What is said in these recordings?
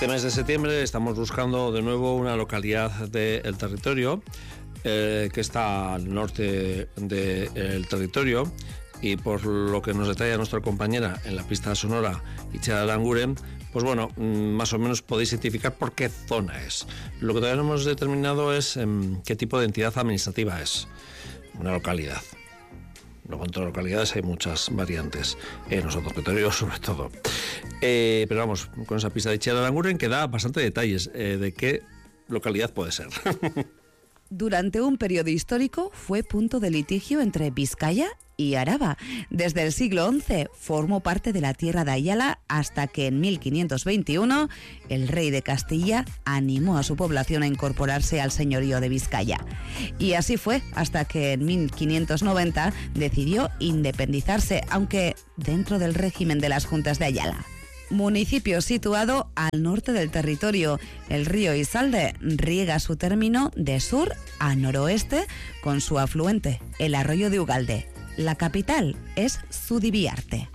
Este mes de septiembre estamos buscando de nuevo una localidad del territorio que está al norte del territorio, y por lo que nos detalla nuestra compañera en la pista sonora, Itziar Aranguren, pues bueno, más o menos podéis identificar por qué zona es. Lo que todavía no hemos determinado es qué tipo de entidad administrativa es una localidad. Luego, en todas las localidades hay muchas variantes, en nuestro territorio sobre todo. Pero vamos, con esa pista de Itziar Aranguren que da bastante detalles de qué localidad puede ser. Durante un periodo histórico fue punto de litigio entre Vizcaya y Araba. Desde el siglo XI formó parte de la tierra de Ayala hasta que en 1521 el rey de Castilla animó a su población a incorporarse al señorío de Vizcaya. Y así fue hasta que en 1590 decidió independizarse, aunque dentro del régimen de las Juntas de Ayala. Municipio situado al norte del territorio, el río Isalde riega su término de sur a noroeste con su afluente, el arroyo de Ugalde. La capital es Zubibiarte.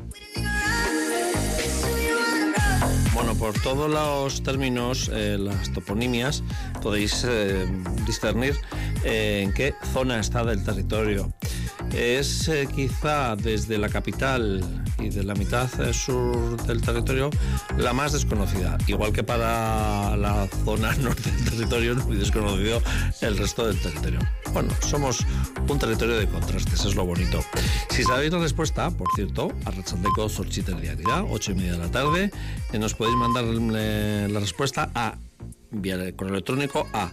Bueno, por todos los términos, las toponimias, podéis discernir en qué zona está del territorio. Es quizá desde la capital y de la mitad sur del territorio la más desconocida, igual que para la zona norte del territorio es muy desconocido el resto del territorio. Bueno, somos un territorio de contrastes, es lo bonito. Si sabéis la respuesta, por cierto, a Arratsaldeiko Zortziter Diaria, 8:30 de la tarde, nos podéis mandar la respuesta vía correo electrónico a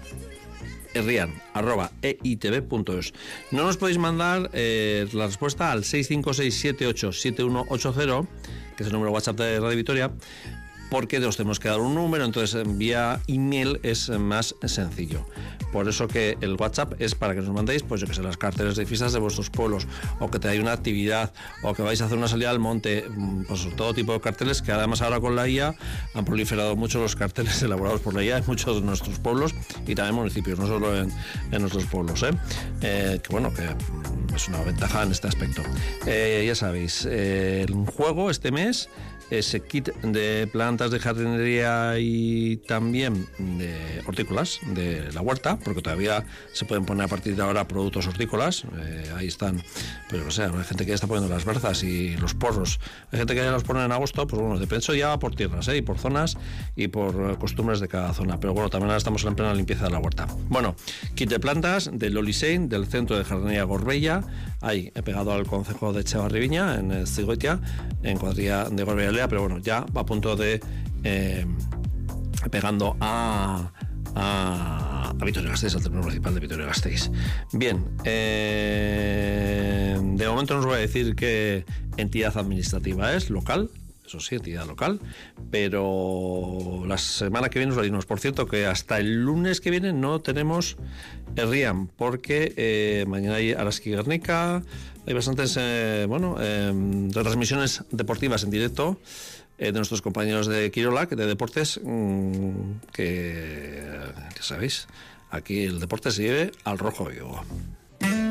herrian@eitv.es. No nos podéis mandar la respuesta al 656787180, que es el número WhatsApp de Radio Vitoria, porque os tenemos que dar un número, entonces vía email es más sencillo. Por eso que el WhatsApp es para que nos mandéis, pues yo que sé, las carteles de fiestas de vuestros pueblos, o que tengáis una actividad, o que vais a hacer una salida al monte, pues todo tipo de carteles, que además ahora con la IA han proliferado mucho los carteles elaborados por la IA en muchos de nuestros pueblos y también municipios, no solo en nuestros pueblos, que bueno, que es una ventaja en este aspecto. Ya sabéis, el juego este mes, ese kit de plantas de jardinería y también de hortícolas de la huerta, porque todavía se pueden poner a partir de ahora productos hortícolas, ahí están, pues o sea, hay gente que ya está poniendo las berzas y los porros, hay gente que ya los pone en agosto, pues bueno, depende, eso ya va por tierras, y por zonas y por costumbres de cada zona, pero bueno, también ahora estamos en plena limpieza de la huerta. Bueno, kit de plantas del Olisein, del Centro de Jardinería Gorbella, ahí he pegado al concejo de Echevarribiña, en Zigoitia, en cuadrilla de Gorbella, pero bueno, ya va a punto de pegando a Vitoria-Gasteiz, al Tribunal Municipal de Vitoria-Gasteiz. Bien, de momento no os voy a decir qué entidad administrativa es, local, eso sí, entidad local, pero la semana que viene os lo diremos. Por cierto, que hasta el lunes que viene no tenemos Herrian, porque mañana hay Araski Guernica, hay bastantes retransmisiones deportivas en directo de nuestros compañeros de Kirolak, de deportes, que sabéis, aquí el deporte se lleve al rojo vivo.